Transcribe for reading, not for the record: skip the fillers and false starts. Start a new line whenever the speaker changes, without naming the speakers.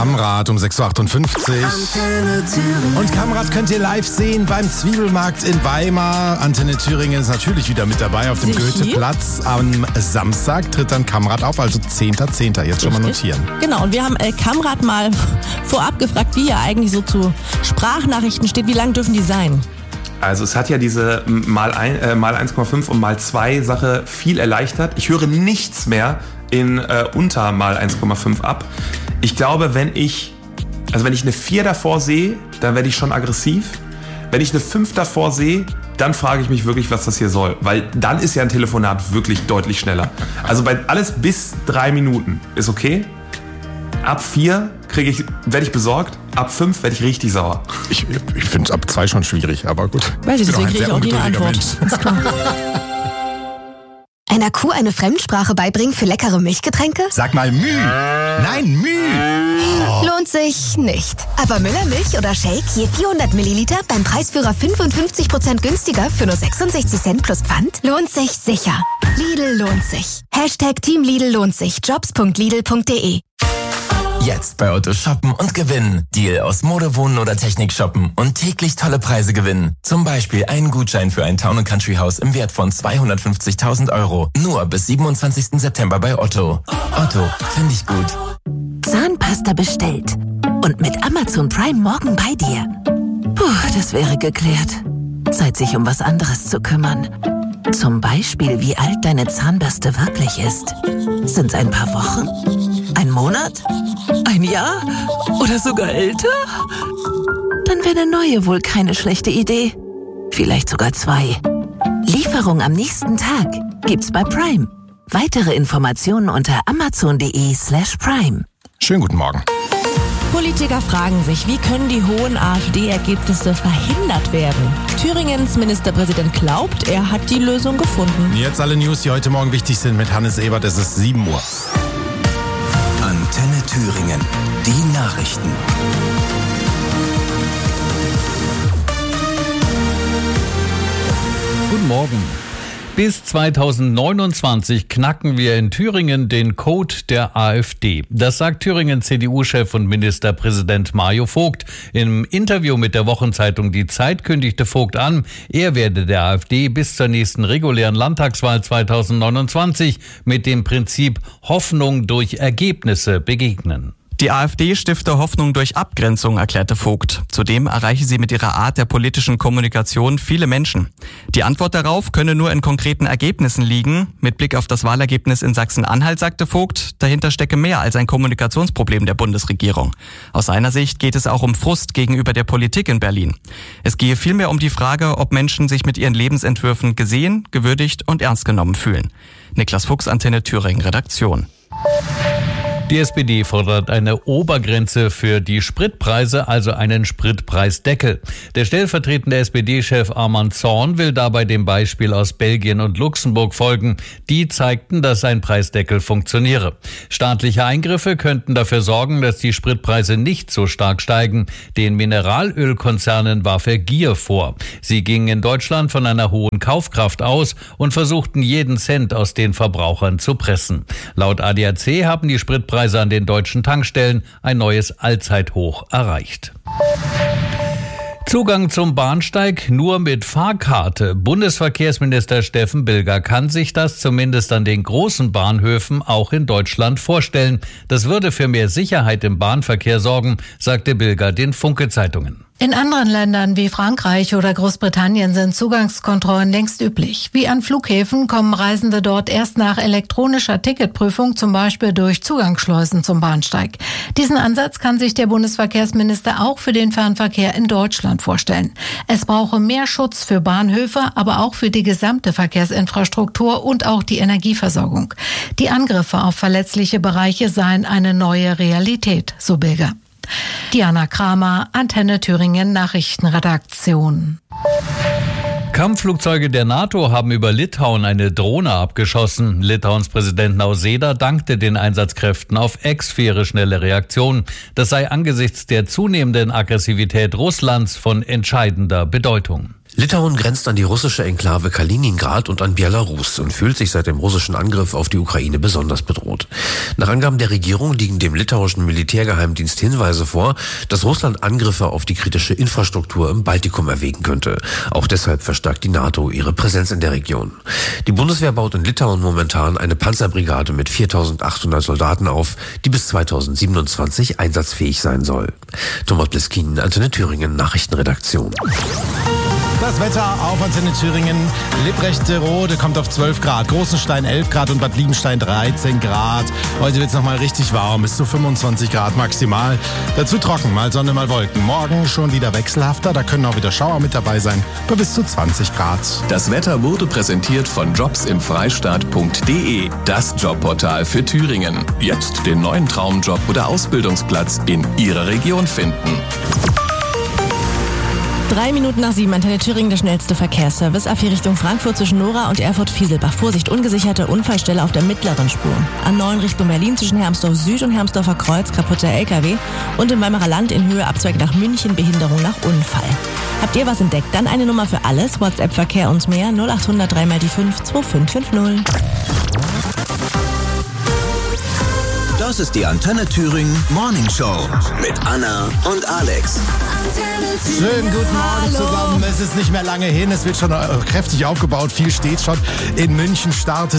Kamrad um 6.58 Uhr. Und Kamrad könnt ihr live sehen beim Zwiebelmarkt in Weimar. Antenne Thüringen ist natürlich wieder mit dabei auf dem Goetheplatz. Am Samstag tritt dann Kamrad auf, also 10.10. Jetzt schon mal notieren.
Genau, und wir haben Kamrad mal vorab gefragt, wie er eigentlich so zu Sprachnachrichten steht. Wie lang dürfen die sein?
Also es hat ja diese mal 1,5 und mal 2 Sache viel erleichtert. Ich höre nichts mehr in unter mal 1,5 ab. Ich glaube, wenn ich eine 4 davor sehe, dann werde ich schon aggressiv. Wenn ich eine 5 davor sehe, dann frage ich mich wirklich, was das hier soll. Weil dann ist ja ein Telefonat wirklich deutlich schneller. Also bei alles bis 3 Minuten ist okay. Ab 4 werde ich besorgt. Ab 5 werde ich richtig sauer.
Ich finde es ab 2 schon schwierig, aber gut.
Weiß ich, deswegen kriege ich auch die Antwort.
Einer Kuh eine Fremdsprache beibringen für leckere Milchgetränke?
Sag mal Müh. Nein, Müh.
Oh. Lohnt sich nicht. Aber Müllermilch oder Shake je 400 Milliliter beim Preisführer 55% günstiger für nur 66 Cent plus Pfand? Lohnt sich sicher. Lidl lohnt sich. #Team Lidl lohnt sich. Jobs.lidl.de.
Jetzt bei Otto shoppen und gewinnen. Deal aus Mode, Wohnen oder Technik shoppen und täglich tolle Preise gewinnen. Zum Beispiel einen Gutschein für ein Town & Country Haus im Wert von 250.000 €. Nur bis 27. September bei Otto. Otto, finde ich gut.
Zahnpasta bestellt. Und mit Amazon Prime morgen bei dir. Puh, das wäre geklärt. Zeit, sich um was anderes zu kümmern. Zum Beispiel, wie alt deine Zahnbürste wirklich ist. Sind's ein paar Wochen? Ein Monat? Ein Jahr? Oder sogar älter? Dann wäre eine neue wohl keine schlechte Idee. Vielleicht sogar 2. Lieferung am nächsten Tag gibt's bei Prime. Weitere Informationen unter amazon.de/prime.
Schönen guten Morgen.
Politiker fragen sich, wie können die hohen AfD-Ergebnisse verhindert werden? Thüringens Ministerpräsident glaubt, er hat die Lösung gefunden.
Jetzt alle News, die heute Morgen wichtig sind mit Hannes Ebert. Es ist 7 Uhr.
Antenne Thüringen. Die Nachrichten.
Guten Morgen. Bis 2029 knacken wir in Thüringen den Code der AfD. Das sagt Thüringen CDU-Chef und Ministerpräsident Mario Vogt. Im Interview mit der Wochenzeitung Die Zeit kündigte Vogt an, er werde der AfD bis zur nächsten regulären Landtagswahl 2029 mit dem Prinzip Hoffnung durch Ergebnisse begegnen.
Die AfD stifte Hoffnung durch Abgrenzung, erklärte Vogt. Zudem erreiche sie mit ihrer Art der politischen Kommunikation viele Menschen. Die Antwort darauf könne nur in konkreten Ergebnissen liegen. Mit Blick auf das Wahlergebnis in Sachsen-Anhalt sagte Vogt, dahinter stecke mehr als ein Kommunikationsproblem der Bundesregierung. Aus seiner Sicht geht es auch um Frust gegenüber der Politik in Berlin. Es gehe vielmehr um die Frage, ob Menschen sich mit ihren Lebensentwürfen gesehen, gewürdigt und ernst genommen fühlen. Niklas Fuchs, Antenne Thüringen, Redaktion.
Die SPD fordert eine Obergrenze für die Spritpreise, also einen Spritpreisdeckel. Der stellvertretende SPD-Chef Arman Zorn will dabei dem Beispiel aus Belgien und Luxemburg folgen. Die zeigten, dass ein Preisdeckel funktioniere. Staatliche Eingriffe könnten dafür sorgen, dass die Spritpreise nicht so stark steigen. Den Mineralölkonzernen warf er Gier vor. Sie gingen in Deutschland von einer hohen Kaufkraft aus und versuchten jeden Cent aus den Verbrauchern zu pressen. Laut ADAC haben die Spritpreise an den deutschen Tankstellen ein neues Allzeithoch erreicht. Zugang zum Bahnsteig nur mit Fahrkarte. Bundesverkehrsminister Steffen Bilger kann sich das zumindest an den großen Bahnhöfen auch in Deutschland vorstellen. Das würde für mehr Sicherheit im Bahnverkehr sorgen, sagte Bilger den Funke-Zeitungen.
In anderen Ländern wie Frankreich oder Großbritannien sind Zugangskontrollen längst üblich. Wie an Flughäfen kommen Reisende dort erst nach elektronischer Ticketprüfung, zum Beispiel durch Zugangsschleusen zum Bahnsteig. Diesen Ansatz kann sich der Bundesverkehrsminister auch für den Fernverkehr in Deutschland vorstellen. Es brauche mehr Schutz für Bahnhöfe, aber auch für die gesamte Verkehrsinfrastruktur und auch die Energieversorgung. Die Angriffe auf verletzliche Bereiche seien eine neue Realität, so Bilger. Diana Kramer, Antenne Thüringen Nachrichtenredaktion.
Kampfflugzeuge der NATO haben über Litauen eine Drohne abgeschossen. Litauens Präsident Nausėda dankte den Einsatzkräften auf X für ihre schnelle Reaktion. Das sei angesichts der zunehmenden Aggressivität Russlands von entscheidender Bedeutung.
Litauen grenzt an die russische Enklave Kaliningrad und an Belarus und fühlt sich seit dem russischen Angriff auf die Ukraine besonders bedroht. Nach Angaben der Regierung liegen dem litauischen Militärgeheimdienst Hinweise vor, dass Russland Angriffe auf die kritische Infrastruktur im Baltikum erwägen könnte. Auch deshalb verstärkt die NATO ihre Präsenz in der Region. Die Bundeswehr baut in Litauen momentan eine Panzerbrigade mit 4.800 Soldaten auf, die bis 2027 einsatzfähig sein soll. Thomas Bliskin, Antenne Thüringen, Nachrichtenredaktion.
Das Wetter auf Antenne Thüringen. Liebrechte-Rode kommt auf 12 Grad, Großenstein 11 Grad und Bad Liebenstein 13 Grad. Heute wird es nochmal richtig warm, bis zu 25 Grad maximal. Dazu trocken, mal Sonne, mal Wolken. Morgen schon wieder wechselhafter, da können auch wieder Schauer mit dabei sein, bei bis zu 20 Grad.
Das Wetter wurde präsentiert von jobsimfreistaat.de, das Jobportal für Thüringen. Jetzt den neuen Traumjob oder Ausbildungsplatz in Ihrer Region finden.
3 Minuten nach 7, Antenne Thüringen, der schnellste Verkehrsservice. A4 Richtung Frankfurt zwischen Nora und Erfurt-Fieselbach. Vorsicht, ungesicherte Unfallstelle auf der mittleren Spur. A9 Richtung Berlin zwischen Hermsdorf Süd und Hermsdorfer Kreuz, kaputter LKW. Und im Weimarer Land in Höhe Abzweig nach München, Behinderung nach Unfall. Habt ihr was entdeckt? Dann eine Nummer für alles. WhatsApp-Verkehr und mehr 0800 3 mal die 5 2550.
Das ist die Antenne Thüringen Morning Show mit Anna und Alex.
Schönen guten Morgen zusammen. Es ist nicht mehr lange hin. Es wird schon kräftig aufgebaut. Viel steht schon. In München startet